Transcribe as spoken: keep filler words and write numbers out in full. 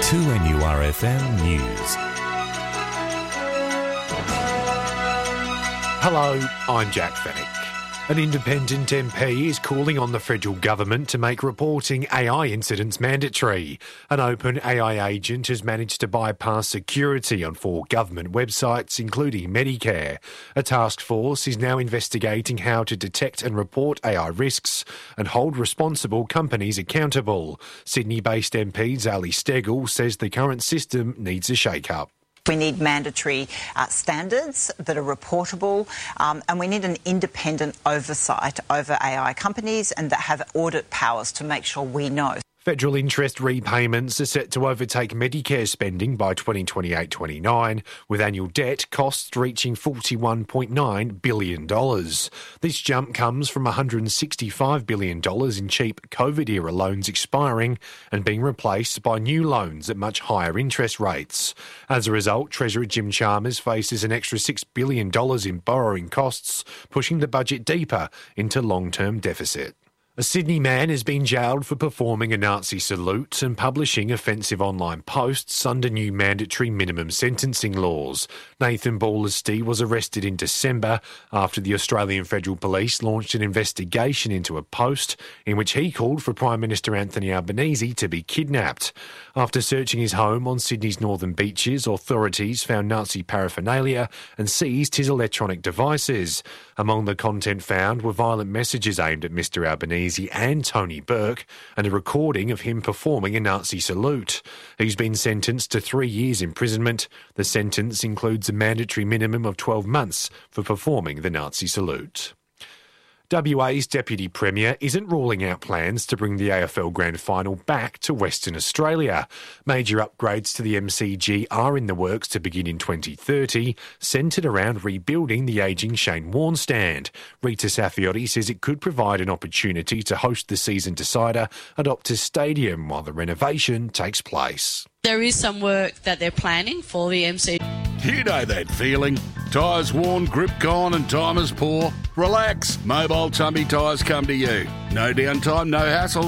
two N U R F M News. Hello, I'm Jack Fennick. An independent M P is calling on the federal government to make reporting A I incidents mandatory. An open A I agent has managed to bypass security on four government websites, including Medicare. A task force is now investigating how to detect and report A I risks and hold responsible companies accountable. Sydney-based M P Zali Steggall says the current system needs a shake-up. We need mandatory uh, standards that are reportable, um, and we need an independent oversight over A I companies and that have audit powers to make sure we know. Federal interest repayments are set to overtake Medicare spending by twenty twenty-eight twenty-nine, with annual debt costs reaching forty-one point nine billion dollars. This jump comes from one hundred sixty-five billion dollars in cheap COVID-era loans expiring and being replaced by new loans at much higher interest rates. As a result, Treasurer Jim Chalmers faces an extra six billion dollars in borrowing costs, pushing the budget deeper into long-term deficit. A Sydney man has been jailed for performing a Nazi salute and publishing offensive online posts under new mandatory minimum sentencing laws. Nathan Ballasty was arrested in December after the Australian Federal Police launched an investigation into a post in which he called for Prime Minister Anthony Albanese to be kidnapped. After searching his home on Sydney's northern beaches, authorities found Nazi paraphernalia and seized his electronic devices. Among the content found were violent messages aimed at Mr Albanese and Tony Burke, and a recording of him performing a Nazi salute. He's been sentenced to three years imprisonment. The sentence includes a mandatory minimum of twelve months for performing the Nazi salute. W A's Deputy Premier isn't ruling out plans to bring the A F L Grand Final back to Western Australia. Major upgrades to the M C G are in the works to begin in twenty thirty, centred around rebuilding the ageing Shane Warne stand. Rita Saffioti says it could provide an opportunity to host the season decider at Optus Stadium while the renovation takes place. There is some work that they're planning for the M C G. You know that feeling. Tyres worn, grip gone and time is poor. Relax. Mobile Tumby Tyres come to you. No downtime, no hassles.